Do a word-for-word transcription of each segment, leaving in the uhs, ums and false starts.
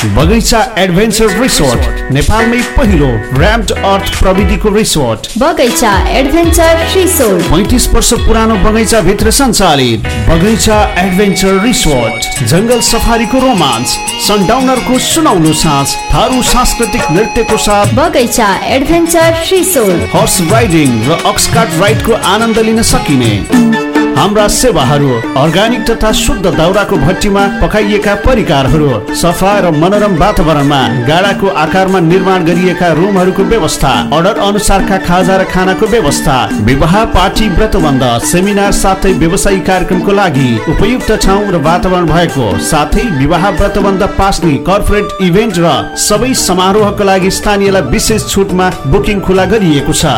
बगैंचा adventure resort नेपालमै पहिलो र्याम्ड अर्थ प्रविधिको रिसोर्ट बगैंचा एडभेन्चर रिसोर्ट पैंतीस वर्ष पुरानो बगैंचा भित्र सञ्चालित बगैंचा एडभेन्चर रिसोर्ट जंगल सफारीको रोमान्स, सनडाउनरको सुनौलो साँझ, थारू सांस्कृतिक नृत्यको साथ बगैंचा एडभेन्चर रिसोर्ट, हर्स राइडिङ र अक्सकार्ट राइडको आनन्द लिन सकिने हाम्रा सेवाहरू अर्ग्यानिक तथा शुद्ध दाउराको भट्टीमा पकाइएका परिकारहरू, सफा र मनोरम वातावरणमा गाडाको आकारमा निर्माण गरिएका रुमहरूको व्यवस्था, अर्डर अनुसारका खाजा र खानाको व्यवस्था, विवाह पार्टी व्रतबन्ध सेमिनार साथै व्यवसायिक कार्यक्रमको लागि उपयुक्त ठाउँ र वातावरण भएको साथै विवाह व्रतबन्ध पास्ने कर्पोरेट इभेन्ट र सबै समारोहको लागि स्थानीयलाई विशेष छुटमा बुकिङ खुला गरिएको छ।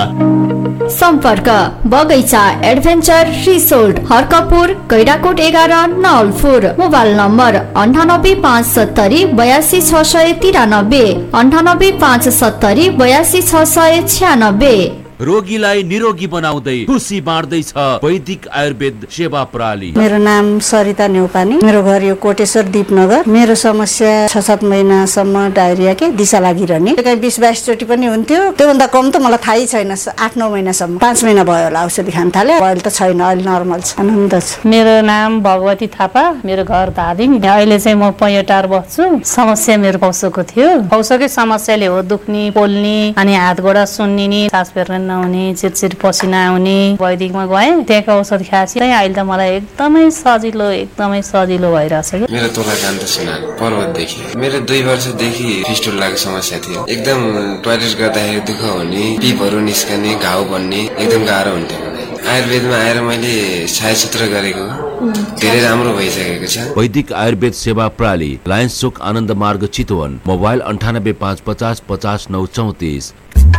सम्पर्क बगैंचा एडभेन्चर रिसोर्ट, हर्कपुर, गैडाकोट एघार, नवलपुर। मोबाइल नम्बर अन्ठानब्बे पाँच सत्तरी बयासी छ सय तिरानब्बे, अन्ठानब्बे पाँच सत्तरी बयासी छ सय छ्यानब्बे। रोगीलाई निरोगी बनाउँदै खुसी बाँड्दैछ वैदिक आयुर्वेद सेवा प्रणाली। मेरो नाम सरिता न्यौपानी, मेरो घर यो कोटेश्वर दीपनगर। मेरो समस्या छ सात महिनासम्म डायरिया के दिशा लागिरहने, कहीँ बिस बाइस चोटि पनि हुन्थ्यो। त्योभन्दा कम त मलाई थाहै छैन। आठ नौ महिनासम्म, पाँच महिना भयो होला औषधि खान थाले। अहिले त छैन, अहिले नर्मल छ, आनन्द छ। मेरो नाम भगवती थापा, मेरो घर धादिङ। अहिले चाहिँ म पैँटार बस्छु। समस्या मेरो पौसोको थियो। पौसोकै समस्याले हो दुख्ने, पोल्ने, अनि हात गोडा सुन्निने, सास फेर्न नहुने, चिरचिर पसिना आउने। वैदिकमा गएँ, त्यहाँको औषध खाएपछि अहिले त मलाई एकदमै सजिलो एकदमै सजिलो भइरहेछ। मेरो तोला कान्त सिन्हा पर्वतदेखि। मेरो दुई वर्षदेखि फिस्टुलाको समस्या थियो। एकदम टोयलेट गर्दाखेरि दुःख हुने, पिपहरू निस्कने, घाउ बन्ने, एकदम गाह्रो हुन्थ्यो। आयुर्वेदमा आएर मैले छायाचित्र गरेको धेरै राम्रो भइसकेको छ। वैदिक आयुर्वेद सेवा प्रणाली, लायन्स चोक, आनन्द मार्ग, चितवन। मोबाइल अन्ठानब्बे पाँच पचास पचास नौ चौतिस।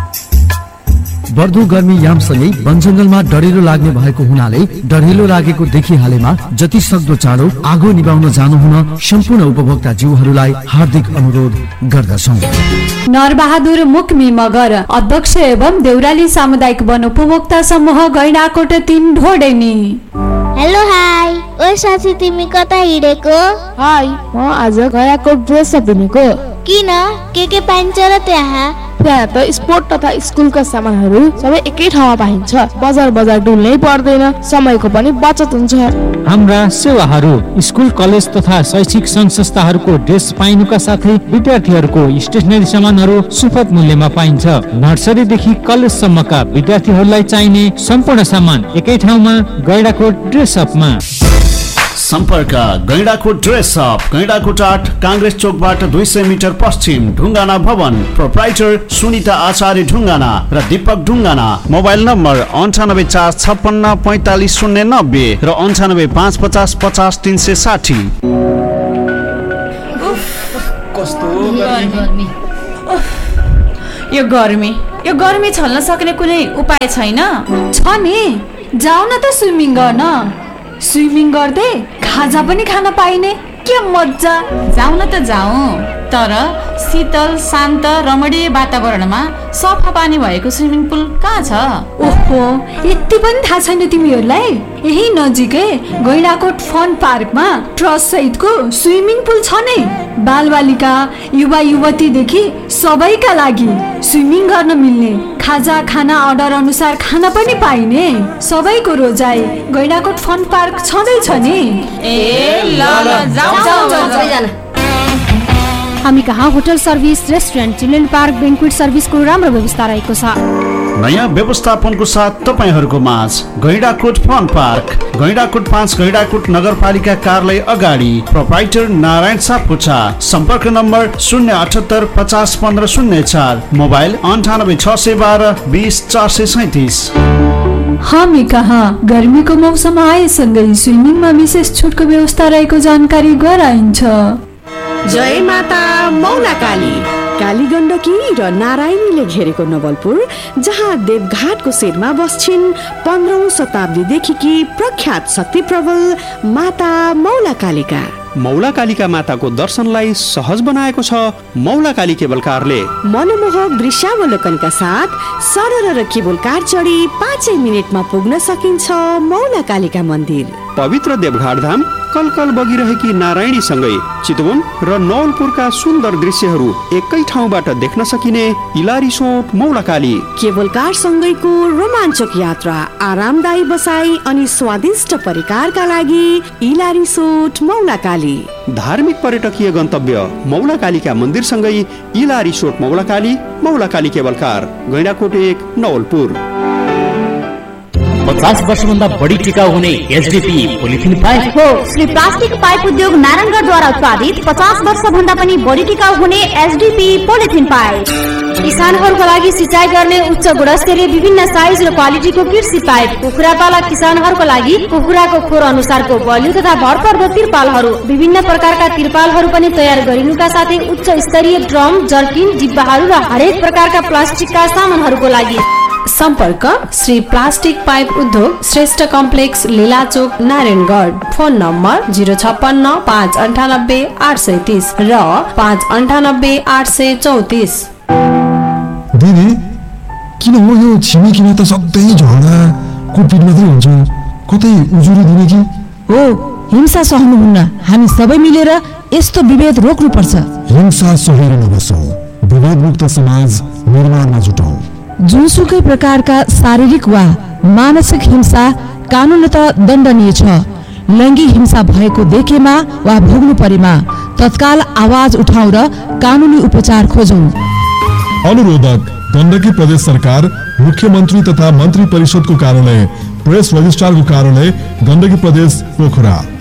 बढ्दो गर्मी यामसँगै वन जंगलमा डढेलो लाग्ने भएको हुनाले डढेलो लागेको देखिहालेमा जति सक्दो चाँडो आगो निभाउन जानु हुन सम्पूर्ण उपभोक्ता जीवहरूलाई हार्दिक अनुरोध गर्दछौँ। नरबहादुर मुक्मी मगर, अध्यक्ष एवं देउराली सामुदायिक वन उपभोक्ता समूह, गैंडाकोट तीन, ढोडेनी। हेलो हाई, ओ साथी तिमी कता हिँडेको? हाई, म आज गैंडाकोट ड्रेस किनेको। किन? के के पाइन्छ र त्यहाँ? त्यहाँ त स्पोर्ट तथा स्कुलका सामानहरू सबै एकै ठाउँमा पाइन्छ। बजार बजार डुल्नै पर्दैन, समयको पनि बचत हुन्छ। हाम्रा सेवाहरू स्कुल, कलेज तथा शैक्षिक संघ संस्थाहरूको ड्रेस पाइनुका साथै विद्यार्थीहरूको स्टेसनरी सामानहरू सुपथ मूल्यमा पाइन्छ। नर्सरीदेखि कलेजसम्मका विद्यार्थीहरूलाई चाहिने सम्पूर्ण सामान एकै ठाउँमा, गैंडाकोट ड्रेस अपमा। सम्पर्क गैंडाकोट ड्रेस अप, गैंडाकोट आठ, कांग्रेस चोकबाट दुई सय मिटर पश्चिम, ढुङ्गाना भवन। प्रोप्राइटर सुनिता आचार्य ढुङ्गाना र दीपक ढुङ्गाना। मोबाइल नम्बर अन्ठानब्बे चार छप्पन्न पैँतालिस शून्य नब्बे र अन्ठानब्बे पाँच पचास पचास तिन सय साठी। यो गर्मी यो गर्मी छल्न सक्ने कुनै उपाय छैन? छ नि, जाऊ न त स्विमिङ गर्न। स्विमिङ गर्दै खाजा पनि खान पाइने, के मजा। जाऊ न त जाऊ, तर शीतल शान्त रमणीय वातावरणमा सफा पानी भएको स्विमिङ पुल कहाँ छ? ओहो, यति पनि थाहा छैन तिमीहरूलाई? यही नजिकै गैंडाकोट फन पार्कमा ट्रस्ट सहितको स्विमिङ पुल छ नै। बालबालिका, युवा युवतीदेखि सबैका लागि स्विमिङ गर्न मिल्ने, खाजा खाना अर्डर अनुसार खाना पनि पाइने, सबैको रोजाइ गैंडाकोट फन पार्क छँदैछ नि। ए ल ल जाऊ जाऊ। हामी कहाँ hotel service, restaurant, children park, बेन्क्वेट सर्भिसको राम्रो व्यवस्था रहेको छ। नयाँ व्यवस्थापनको साथ तपाईहरूको माझ गैंडाकोट फन पार्क, गैंडाकोट पाँच, गैंडाकोट नगरपालिका कार्यालय अगाडि। प्रोप्राइटर नारायण सापकोटा। सम्पर्क नम्बर शून्य अठहत्तर पचास पन्ध्र शून्य चार। मोबाइल अन्ठानब्बे छ सय बाह्र बिस चार सय सैतिस। हामी कहाँ गर्मीको मौसम आएसँगै स्विमिङमा विशेष छुटको व्यवस्था रहेको जानकारी गराइन्छ। जय माता मौला काली। काली गण्डकी र नारायणीले घेरेको नवलपुर, जहाँ देवघाटको शिरमा बस्छिन् पन्ध्रौं शताब्दीदेखि प्रख्यात शक्ति प्रबल माता मौला कालिका। मौला कालिका माताको दर्शनलाई सहज बनाएको छ मौला काली केबल कारले। मनमोहक दृश्यावलोकनका साथ सरर र केबल कार चढी पाँचै मिनटमा पुग्न सकिन्छ मौला कालिका मन्दिर। पवित्र देवघाट धाम कलकल बगिरहेकी नारायणीसँगै चितवन र नवलपुरका सुन्दर दृश्यहरू एकै ठाउँबाट देख्न सकिने इला रिसोर्ट मौलाकाली। केबल कार सँगैको रोमाञ्चक यात्रा, आरामदायी बसाई अनि स्वादिष्ट परिकारका लागि इला रिसोर्ट मौलाकाली। धार्मिक पर्यटकीय गन्तव्य मौलाकालीका मन्दिरसँगै इला रिसोर्ट मौलाकाली, मौलाकाली केबल कार, गैंडाकोट एक, नवलपुर। पचास वर्षभन्दा बढी टिकाउ हुने एचडीपी पोलिथिन पाइप हो। श्री प्लास्टिक पाइप उद्योग नारायणगढद्वारा उत्पादित पचास वर्ष भन्दा पनि बढी टिकाउ हुने एचडीपी पोलिथिन पाइप। किसानहरूको लागि सिँचाइ गर्ने उच्च गुणस्तरीय विभिन्न साइज र क्वालिटीको कृषि पाइप। कुखुरा पालक किसानहरूको लागि कुखुराको खोर अनुसारको बलियो तथा भरपर्दो तिरपालहरू, विभिन्न प्रकारका तिरपालहरू पनि तयार गरिनुका साथै उच्च स्तरीय ड्रम, जर्किन, डिब्बाहरू र हरेक प्रकारका प्लास्टिकका सामानहरूको लागि सम्पर्क श्री प्लास्टिक पाइप उद्योग, Shrestha complex, लीलाचोक, Narayangarh. Phone number zero छप्पन्न पाँच अन्ठानब्बे आठ सय तीस र पाँच अन्ठानब्बे आठ सय चौतिस। दिदी किन हो यो छिमेकीमा त सधैँ झगडा कुटपिट मात्रै हुन्छ, कतै उजुरी दिने कि? हो, हिंसा सहनुहुन्न। हामी सबै मिलेर यस्तो विभेद रोक्नु पर्छ। हिंसा सहेर नबसौँ, विवादमुक्त समाज निर्माणमा जुटौँ। जुनसुकै प्रकारका शारीरिक वा मानसिक हिंसा कानुनत दण्डनीय छ। लैङ्गिक हिंसा भएको देखेमा वा भोग्नु परेमा तत्काल आवाज उठाउँ र कानुनी उपचार खोजौँ। अनुरोधक गण्डकी प्रदेश सरकार, मुख्यमन्त्री तथा मन्त्री परिषदको कार्यालय, प्रेस रजिस्ट्रारको कार्यालय, गण्डकी प्रदेश पोखरा।